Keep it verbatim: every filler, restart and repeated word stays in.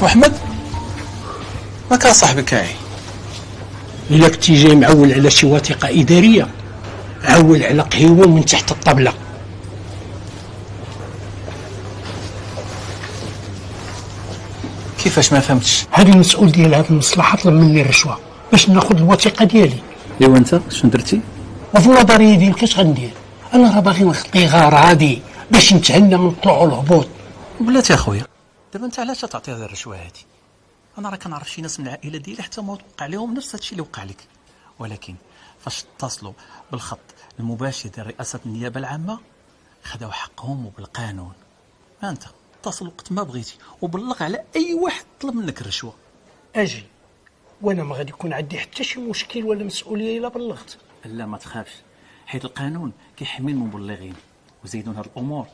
محمد ما كان صاحبك كاعي. إلا كنتي جاي معول على شي وثيقة إدارية عول على قهيوة من تحت الطبلة. كيفاش ما فهمتش؟ هذا المسؤول ديال هذه المصلحة طلب مني الرشوة باش ناخذ الوثيقة ديالي. ايوا انت شنو درتي؟ وفي النظرية ديالك اش غندير؟ انا راه باغي نخطي غار عادي باش نتهنى من الطلوع والهبوط. بلاتي اخويا دابا انت علاش تعطي هذه الرشوه هذه؟ انا راه كنعرف شي ناس من العائله ديالي حتى ما وقع لهم نفس هادشي اللي وقع لك، ولكن فاش اتصلوا بالخط المباشر ديال رئاسه النيابه العامه خداو حقهم وبالقانون. انت اتصل وقت ما بغيتي وبلغ على اي واحد طلب منك الرشوه. اجي وانا ما غادي يكون عندي حتى شي مشكل ولا مسؤوليه الا بلغت. لا ما تخافش، حيت القانون كيحمي المبلغين، وزيدون هاد الامور